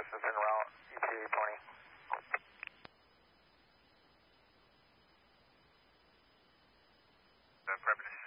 This is en route, ETA 20. Prep to